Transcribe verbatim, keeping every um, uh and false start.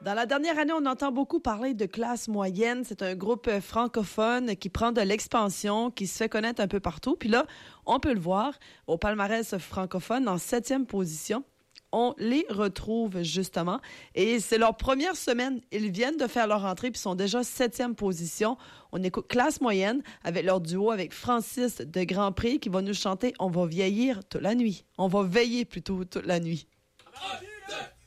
Dans la dernière année, on entend beaucoup parler de classe moyenne. C'est un groupe francophone qui prend de l'expansion, qui se fait connaître un peu partout. Puis là, on peut le voir au palmarès francophone en septième position. On les retrouve justement. Et c'est leur première semaine. Ils viennent de faire leur entrée puis sont déjà septième position. On écoute classe moyenne avec leur duo avec Francis de Grand Prix qui va nous chanter « On va vieillir toute la nuit ». On va veiller plutôt toute la nuit. Un, deux,